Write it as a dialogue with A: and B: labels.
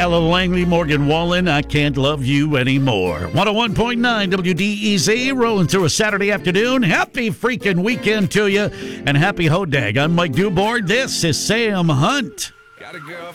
A: Ella Langley, Morgan Wallen, I Can't Love You Anymore. 101.9 WDEZ, rolling through a Saturday afternoon. Happy freaking weekend to you, and happy Hodag. I'm Mike Dubord. This is Sam Hunt.
B: Got a girl.